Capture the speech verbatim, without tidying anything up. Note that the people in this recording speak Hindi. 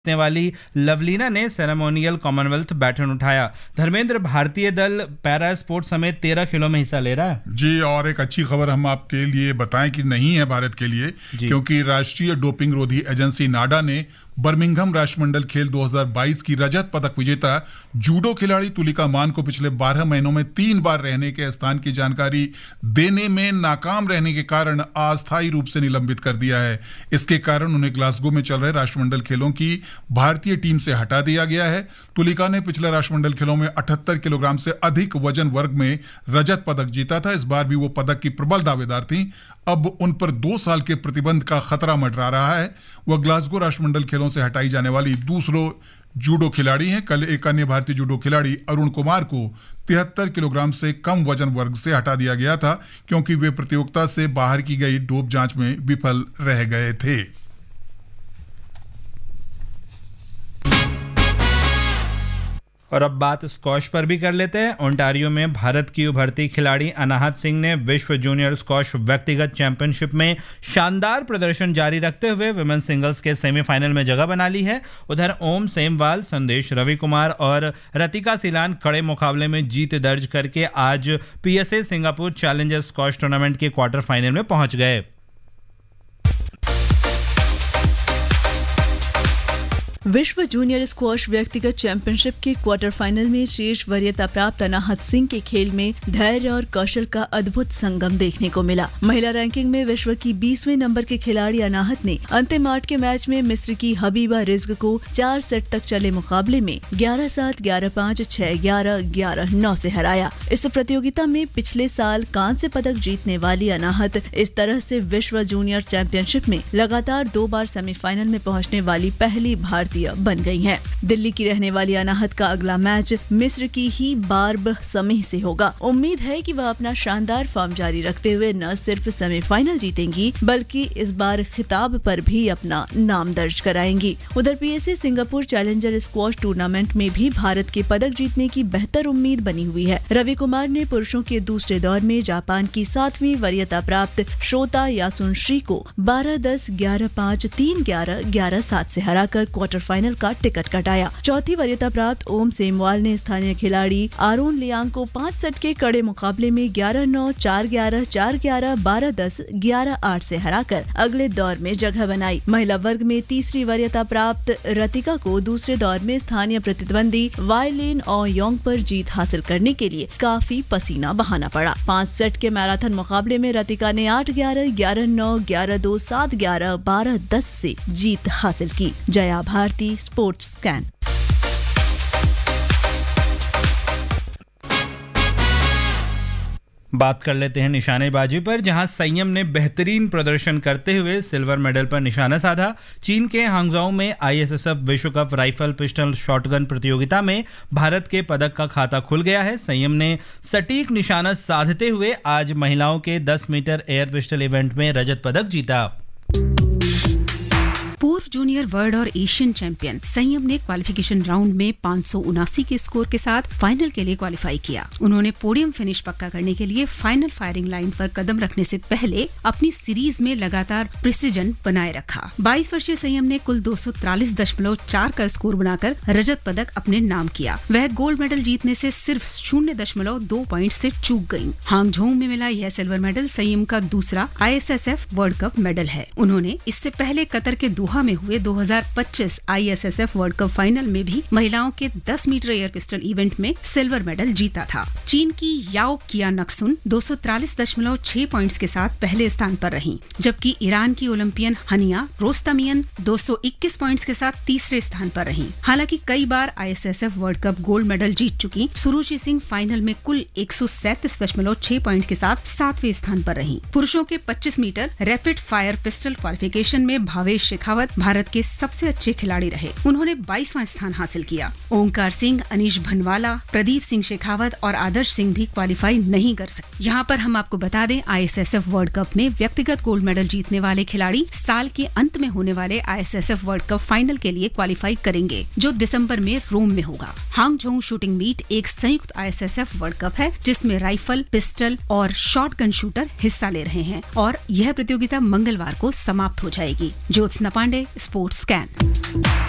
जीतने वाली लवलीना ने सेरेमोनियल कॉमनवेल्थ बैटन उठाया। धर्मेंद्र, भारतीय दल पैरा स्पोर्ट्स समेत तेरह खेलों में हिस्सा ले रहा है जी। और एक अच्छी खबर हम आपके लिए बताएं कि नहीं है भारत के लिए, क्योंकि राष्ट्रीय डोपिंग रोधी एजेंसी नाडा ने बर्मिंघम राष्ट्रमंडल खेल दो हज़ार बाईस की रजत पदक विजेता जूडो खिलाड़ी तुलिका मान को पिछले बारह महीनों में तीन बार रहने के स्थान की जानकारी देने में नाकाम रहने के कारण अस्थायी रूप से निलंबित कर दिया है। इसके कारण उन्हें ग्लासगो में चल रहे राष्ट्रमंडल खेलों की भारतीय टीम से हटा दिया गया है। तुलिका ने पिछले राष्ट्रमंडल खेलों में अठहत्तर किलोग्राम से अधिक वजन वर्ग में रजत पदक जीता था। इस बार भी वो पदक की प्रबल दावेदार थी। अब उन पर दो साल के प्रतिबंध का खतरा मंडरा रहा है। वह ग्लासगो राष्ट्रमंडल खेलों से हटाई जाने वाली दूसरो जूडो खिलाड़ी हैं। कल एक अन्य भारतीय जूडो खिलाड़ी अरुण कुमार को तिहत्तर किलोग्राम से कम वजन वर्ग से हटा दिया गया था, क्योंकि वे प्रतियोगिता से बाहर की गई डोप जांच में विफल रह गए थे। और अब बात स्क्वॉश पर भी कर लेते हैं। ओंटारियो में भारत की उभरती खिलाड़ी अनाहत सिंह ने विश्व जूनियर स्क्वॉश व्यक्तिगत चैंपियनशिप में शानदार प्रदर्शन जारी रखते हुए विमेन सिंगल्स के सेमीफाइनल में जगह बना ली है। उधर ओम सेमवाल, संदेश रवि कुमार और रतिका सिलान कड़े मुकाबले में जीत दर्ज करके आज PSA Singapore challenger squash tournament के क्वार्टर फाइनल में पहुंच गए। विश्व जूनियर स्क्वॉश व्यक्तिगत चैंपियनशिप के क्वार्टर फाइनल में शीर्ष वरीयता प्राप्त अनाहत सिंह के खेल में धैर्य और कौशल का अद्भुत संगम देखने को मिला। महिला रैंकिंग में विश्व की बीसवें नंबर के खिलाड़ी अनाहत ने अंतिम आठ के मैच में मिस्र की हबीबा रिज्क को चार सेट तक चले मुकाबले में ग्यारह सात, ग्यारह पाँच, छह ग्यारह, ग्यारह नौ से हराया। इस प्रतियोगिता में पिछले साल कांस्य पदक जीतने वाली अनाहत इस तरह से विश्व जूनियर चैंपियनशिप में लगातार दो बार सेमीफाइनल में पहुंचने वाली पहली भारतीय बन गई हैं। दिल्ली की रहने वाली अनाहत का अगला मैच मिस्र की ही बार्ब समीह से होगा। उम्मीद है कि वह अपना शानदार फॉर्म जारी रखते हुए न सिर्फ सेमीफाइनल जीतेंगी बल्कि इस बार खिताब पर भी अपना नाम दर्ज कराएंगी। उधर PSA Singapore challenger squash tournament में भी भारत के पदक जीतने की बेहतर उम्मीद बनी हुई है। रवि कुमार ने पुरुषों के दूसरे दौर में जापान की सातवीं वरीयता प्राप्त शोता यासुनश्री को बारह दस, ग्यारह पाँच, तीन ग्यारह, ग्यारह सात से हराकर क्वार्टर फाइनल का टिकट कटाया। चौथी वरीयता प्राप्त ओम सेमवाल ने स्थानीय खिलाड़ी आरोन लियांग को पाँच सेट के कड़े मुकाबले में ग्यारह नौ, चार ग्यारह, चार ग्यारह, बारह दस, ग्यारह आठ से हराकर अगले दौर में जगह बनाई। महिला वर्ग में तीसरी वरीयता प्राप्त रतिका को दूसरे दौर में स्थानीय प्रतिद्वंदी वाइलिन और योंग पर जीत हासिल करने के लिए काफी पसीना बहाना पड़ा। पाँच सेट के मैराथन मुकाबले में रतिका ने आठ ग्यारह, ग्यारह नौ, ग्यारह दो, सात ग्यारह, बारह दस से जीत हासिल की। Jaya Bharti, sports scan. बात कर लेते हैं निशानेबाजी पर, जहां संयम ने बेहतरीन प्रदर्शन करते हुए सिल्वर मेडल पर निशाना साधा। चीन के हांगझाऊ में आईएसएसएफ विश्व कप राइफल पिस्टल शॉटगन प्रतियोगिता में भारत के पदक का खाता खुल गया है। संयम ने सटीक निशाना साधते हुए आज महिलाओं के दस मीटर एयर पिस्टल इवेंट में रजत पदक जीता। पूर्व जूनियर वर्ल्ड और एशियन चैंपियन संयम ने क्वालिफिकेशन राउंड में पाँच सौ उनासी के स्कोर के साथ फाइनल के लिए क्वालिफाई किया। उन्होंने पोडियम फिनिश पक्का करने के लिए फाइनल फायरिंग लाइन पर कदम रखने से पहले अपनी सीरीज में लगातार प्रिसिजन बनाए रखा। बाईस वर्षीय संयम ने कुल दो सौ तिरालीस दशमलव चार का स्कोर बनाकर रजत पदक अपने नाम किया। वह गोल्ड मेडल जीतने से सिर्फ शून्य दशमलव दो पॉइंट से चूक गयी। हांगझोऊ में मिला यह सिल्वर मेडल संयम का दूसरा आईएसएसएफ वर्ल्ड कप मेडल है। उन्होंने इससे पहले कतर के दोहा में हुए दो हज़ार पच्चीस आईएसएसएफ वर्ल्ड कप फाइनल में भी महिलाओं के दस मीटर एयर पिस्टल इवेंट में सिल्वर मेडल जीता था। चीन की याओ किया नक्सुन दो सौ तिरालीस दशमलव छह पॉइंट्स के साथ पहले स्थान पर रहीं, जबकि ईरान की ओलंपियन हनिया रोस्तमियन दो सौ इक्कीस पॉइंट्स के साथ तीसरे स्थान पर रहीं। हालांकि कई बार ISSF world cup gold medal जीत चुकी सुरुचि सिंह फाइनल में कुल एक सौ सैंतीस दशमलव छह पॉइंट के साथ सातवें स्थान पर रहीं। पुरुषों के पच्चीस metre rapid fire pistol qualification में भावेश शेखावत भारत के सबसे अच्छे खिलाड़ी रहे। उन्होंने बाईसवां स्थान हासिल किया। ओंकार सिंह, अनीश भनवाला, प्रदीप सिंह शेखावत और आदर्श सिंह भी क्वालिफाई नहीं कर सके। यहाँ पर हम आपको बता दें, आईएसएसएफ वर्ल्ड कप में व्यक्तिगत गोल्ड मेडल जीतने वाले खिलाड़ी साल के अंत में होने वाले आईएसएसएफ वर्ल्ड कप फाइनल के लिए क्वालिफाई करेंगे, जो दिसंबर में रोम में होगा। हांगझोऊ शूटिंग मीट एक संयुक्त आईएसएसएफ वर्ल्ड कप है, जिसमें राइफल, पिस्टल और शॉटगन शूटर हिस्सा ले रहे हैं और यह प्रतियोगिता मंगलवार को समाप्त हो जाएगी। Jyotsna Pandey, sports scan.